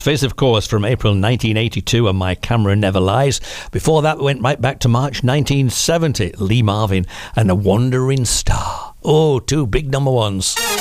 Fizz, of course, from April 1982 and My Camera Never Lies. Before that, went right back to March 1970, Lee Marvin and A Wandering Star. Oh, two big number ones.